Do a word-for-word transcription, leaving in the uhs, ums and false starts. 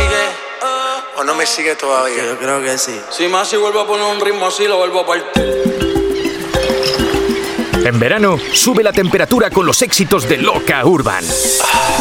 sigue o no me sigue todavía? Yo creo que sí. Si Masi vuelve a poner un ritmo así, lo vuelvo a partir. En verano, sube la temperatura con los éxitos de Loca Urban.